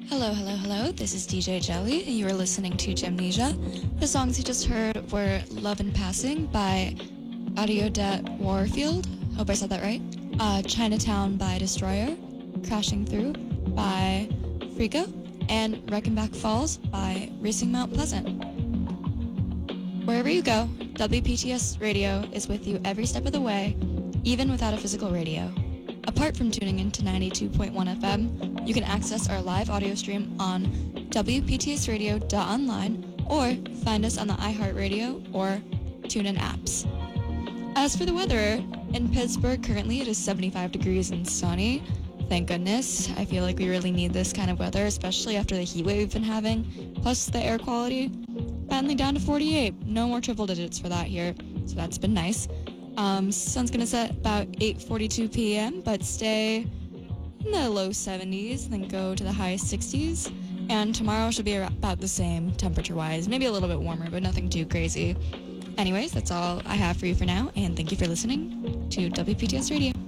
Hello, hello, hello. This is DJ Jelly, and you are listening to Gemnesia. The songs you just heard were Love in Passing by Audiodet Warfield. Hope I said that right. Chinatown by Destroyer. Crashing Through by Frico. And Reichenbach Falls by Racing Mount Pleasant. Wherever you go, WPTS Radio is with you every step of the way, even without a physical radio. Apart from tuning into 92.1 FM, you can access our live audio stream on WPTSradio.online or find us on the iHeartRadio or TuneIn apps. As for the weather, in Pittsburgh currently it is 75 degrees and sunny. Thank goodness. I feel like we really need this kind of weather, especially after the heat wave we've been having, plus the air quality. Finally down to 48. No more triple digits for that here, so that's been nice. Sun's gonna set about 8:42 p.m., but stay in the low 70s, then go to the high 60s. And tomorrow should be about the same temperature-wise, maybe a little bit warmer, but nothing too crazy. Anyways, that's all I have for you for now, and thank you for listening to WPTS Radio.